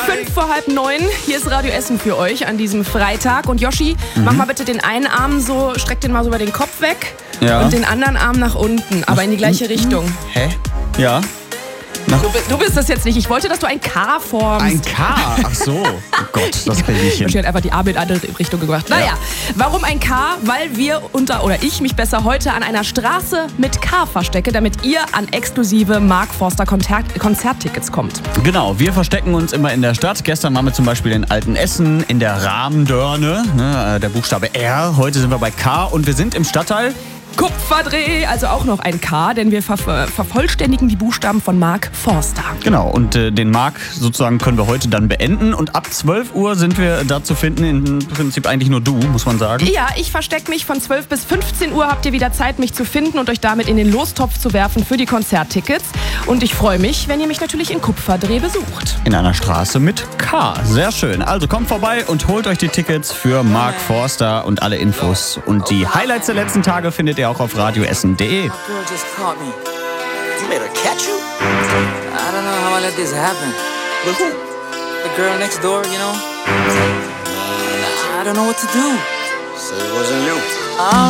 8:05. Hier ist Radio Essen für euch an diesem Freitag. Und Yoshi, mach mal bitte den einen Arm so, streck den mal so über den Kopf weg und den anderen Arm nach unten, aber in die gleiche Richtung. Hä? Ja. Du bist das jetzt nicht. Ich wollte, dass du ein K formst. Ein K? Ach so. Oh Gott, das kriege ich hin. Yoshi hat einfach die Arme in eine andere Richtung gebracht. Naja, warum ein K? Weil ich mich besser heute an einer Straße mit K verstecke, damit ihr an exklusive Mark Forster Konzerttickets kommt. Genau, wir verstecken uns immer in der Stadt. Gestern waren wir zum Beispiel in Altenessen, in der Rahmendörne, der Buchstabe R. Heute sind wir bei K und wir sind im Stadtteil Kupferdreh, also auch noch ein K, denn wir vervollständigen die Buchstaben von Mark Forster. Genau, und den Mark sozusagen können wir heute dann beenden. Und ab 12 Uhr sind wir da zu finden. Im Prinzip eigentlich nur du, muss man sagen. Ja, ich verstecke mich. Von 12 bis 15 Uhr habt ihr wieder Zeit, mich zu finden und euch damit in den Lostopf zu werfen für die Konzerttickets. Und ich freue mich, wenn ihr mich natürlich in Kupferdreh besucht. In einer Straße mit K. Sehr schön. Also kommt vorbei und holt euch die Tickets für Mark Forster und alle Infos. Und die Highlights der letzten Tage findet ihr auch auf radioessen.de. You made her catch you? I don't know how I let this happen. With who? The girl next door, you know? I don't know what to do. So it wasn't you.